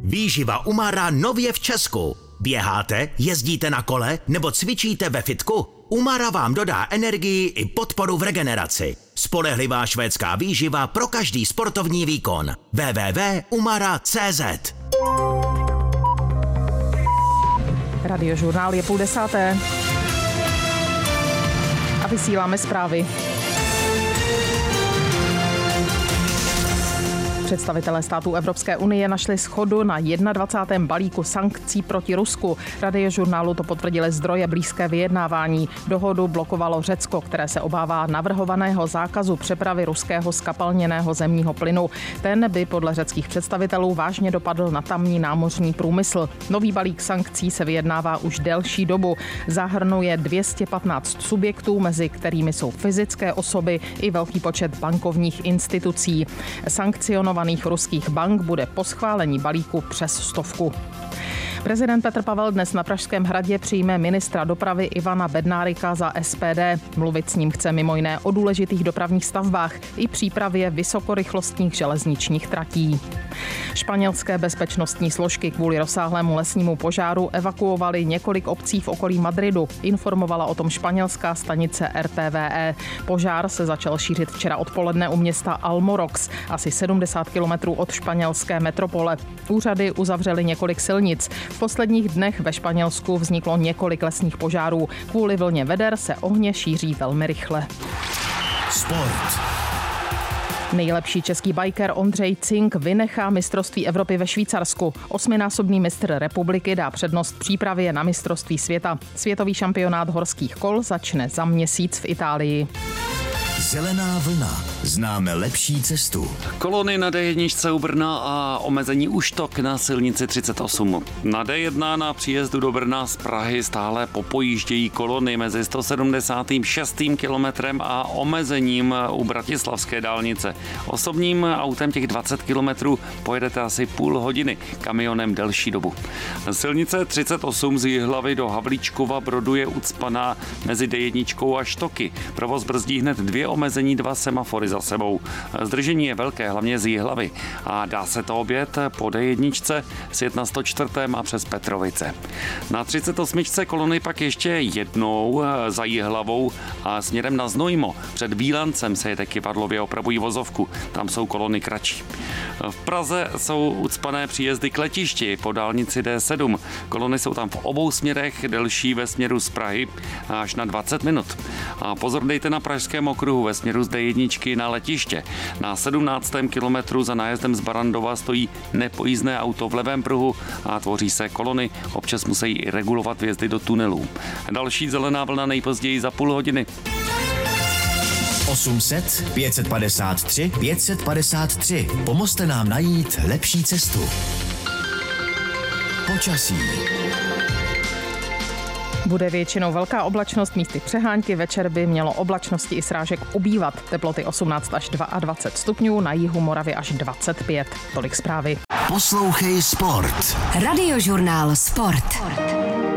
Výživa Umara nově v Česku. Běháte, jezdíte na kole nebo cvičíte ve fitku? Umara vám dodá energii i podporu v regeneraci. Spolehlivá švédská výživa pro každý sportovní výkon. www.umara.cz. Radiožurnál je 9:30 a vysíláme zprávy. Představitelé států Evropské unie našli shodu na 21. balíku sankcí proti Rusku. Radiožurnálu to potvrdili zdroje blízké vyjednávání. Dohodu blokovalo Řecko, které se obává navrhovaného zákazu přepravy ruského skapalněného zemního plynu. Ten by podle řeckých představitelů vážně dopadl na tamní námořní průmysl. Nový balík sankcí se vyjednává už delší dobu. Zahrnuje 215 subjektů, mezi kterými jsou fyzické osoby i velký počet bankovních institucí. Sankcionovaných ruských bank bude po schválení balíku přes 100. Prezident Petr Pavel dnes na Pražském hradě přijme ministra dopravy Ivana Bednárika za SPD. Mluvit s ním chce mimo jiné o důležitých dopravních stavbách i přípravě vysokorychlostních železničních tratí. Španělské bezpečnostní složky kvůli rozsáhlému lesnímu požáru evakuovaly několik obcí v okolí Madridu, informovala o tom španělská stanice RTVE. Požár se začal šířit včera odpoledne u města Almorox, asi 70 kilometrů od španělské metropole. Úřady uzavřely několik silnic. V posledních dnech ve Španělsku vzniklo několik lesních požárů. Kvůli vlně veder se ohně šíří velmi rychle. Sport. Nejlepší český biker Ondřej Cink vynechá mistrovství Evropy ve Švýcarsku. 8násobný mistr republiky dá přednost přípravě na mistrovství světa. Světový šampionát horských kol začne za měsíc v Itálii. Zelená vlna. Známe lepší cestu. Kolony na D1 u Brna a omezení Uštok na silnici 38. Na D1 na příjezdu do Brna z Prahy stále popojíždějí kolony mezi 176. kilometrem a omezením u Bratislavské dálnice. Osobním autem těch 20 kilometrů pojedete asi půl hodiny, kamionem delší dobu. Silnice 38 z Jihlavy do Havlíčkova Brodu je ucpaná mezi D1 a Štoky. Provoz brzdí hned 2 omezení, 2 semafory za sebou. Zdržení je velké, hlavně z Jihlavy. A dá se to obět po D1, sjet na 104. a přes Petrovice. Na 38. kolony pak ještě jednou za Jihlavou a směrem na Znojmo. Před Bílancem se jede Kyvadlově, opravují vozovku. Tam jsou kolony kratší. V Praze jsou ucpané příjezdy k letišti po dálnici D7. Kolony jsou tam v obou směrech, delší ve směru z Prahy až na 20 minut. A pozor dejte na Pražském okruhu ve směru z D1 na letiště. Na 17. kilometru za nájezdem z Barandova stojí nepojízdné auto v levém pruhu a tvoří se kolony. Občas musí i regulovat vjezdy do tunelů. Další zelená vlna nejpozději za půl hodiny. 800 553 553. Pomozte nám najít lepší cestu. Počasí. Bude většinou velká oblačnost, místy přehánky, večer by mělo oblačnosti i srážek ubývat. Teploty 18 až 22 stupňů, na jihu Moravy až 25. Tolik zprávy. Poslouchej Sport. Radiožurnál Sport.